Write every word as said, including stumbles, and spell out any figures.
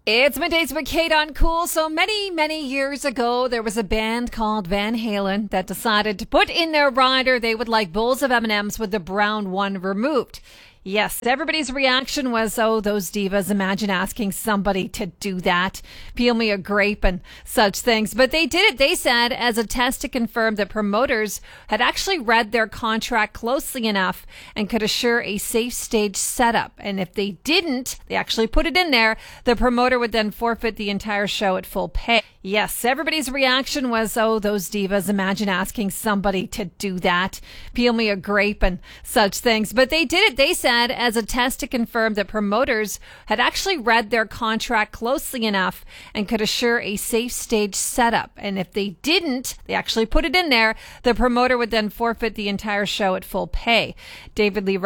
It's Middays with Kate on Cool. So many, many years ago, there was a band called Van Halen that decided to put in their rider they would like bowls of M and M's with the brown one removed. Yes, everybody's reaction was, oh, those divas, imagine asking somebody to do that, peel me a grape and such things. But they did it, they said, as a test to confirm that promoters had actually read their contract closely enough and could assure a safe stage setup. And if they didn't, they actually put it in there, the promoter would then forfeit the entire show at full pay. Yes, everybody's reaction was, oh, those divas, imagine asking somebody to do that, peel me a grape and such things. But they did it, they said, as a test to confirm that promoters had actually read their contract closely enough and could assure a safe stage setup. And if they didn't, they actually put it in there, the promoter would then forfeit the entire show at full pay. David Lee